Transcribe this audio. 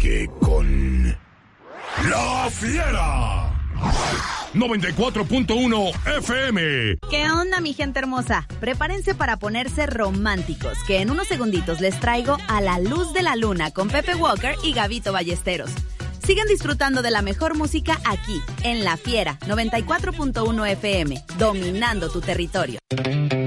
sigue con La Fiera 94.1 FM. ¿Qué onda, mi gente hermosa? Prepárense para ponerse románticos, que en unos segunditos les traigo A la Luz de la Luna con Pepe Walker y Gabito Ballesteros. Sigan disfrutando de la mejor música aquí, en La Fiera 94.1 FM, dominando tu territorio.